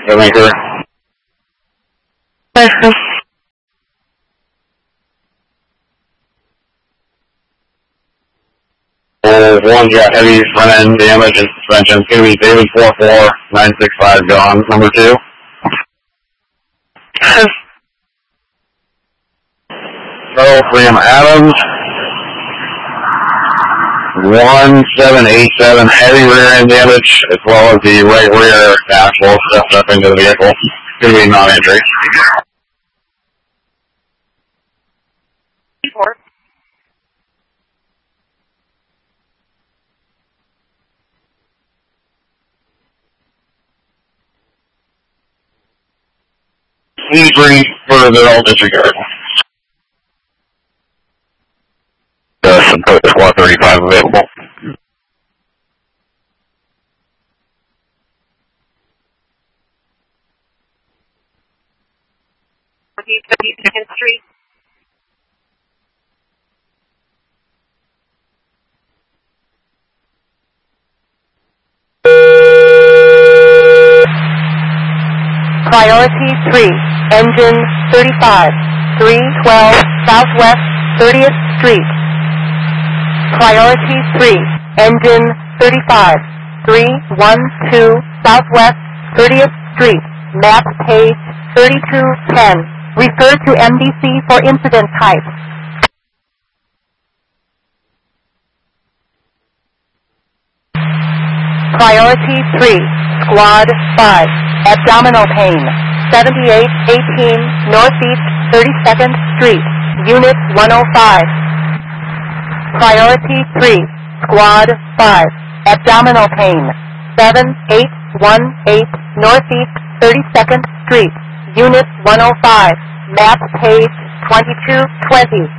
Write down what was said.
Vancouver. One got heavy front end damage and suspension. It's going to be David 44965 gone, number 2. Charles Liam Adams. 1787 heavy rear end damage, as well as the right rear axle stuffed up into the vehicle. It's going to be non-entry. Please bring further than all disregard. Squad 35 available. Street. Priority 3, engine 35, 312 Southwest 30th Street. Priority 3, engine 35, 312 Southwest 30th Street, map page 3210. Refer to MDC for incident type. Priority 3, Squad 5, abdominal pain, 7818 Northeast 32nd Street, Unit 105. Priority 3, Squad 5, abdominal pain, 7818 Northeast 32nd Street, Unit 105, map page 2220.